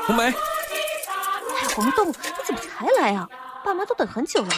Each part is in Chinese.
红梅， 彩虹豆，你怎么才来啊？爸妈都等很久了。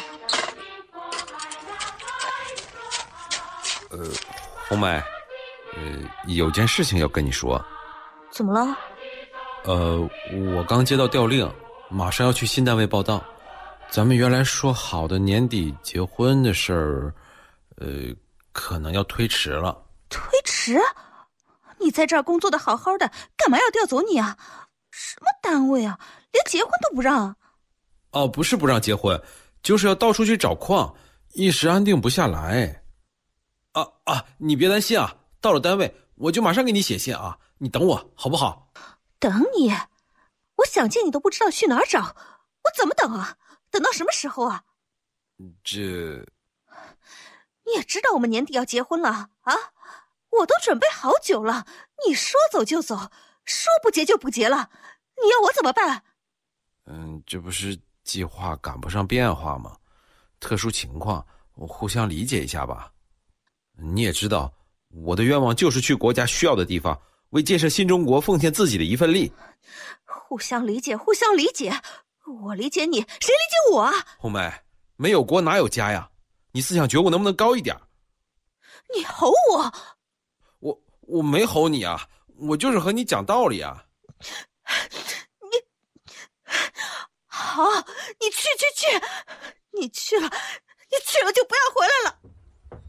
红梅，有件事情要跟你说。 怎么了？ 我刚接到调令，马上要去新单位报到。咱们原来说好的年底结婚的事儿，可能要推迟了。 推迟？你在这儿工作的好好的，干嘛要调走你啊？什么单位啊，连结婚都不让？ 哦，不是不让结婚，就是要到处去找矿，一时安定不下来。你别担心啊，到了单位我就马上给你写信啊，你等我好不好？ 等你？我想见你都不知道去哪儿找，我怎么等啊？等到什么时候啊？ 这…… 你也知道我们年底要结婚了啊？我都准备好久了，你说走就走，说不结就不结了，你要我怎么办？ 这不是计划赶不上变化吗？特殊情况，我互相理解一下吧。你也知道，我的愿望就是去国家需要的地方，为建设新中国奉献自己的一份力。 互相理解，互相理解，我理解你，谁理解我啊？ 红梅，没有国哪有家呀？你思想觉悟能不能高一点？ 你吼我？ 我没吼你啊，我就是和你讲道理啊。 好，你去，你去了就不要回来了。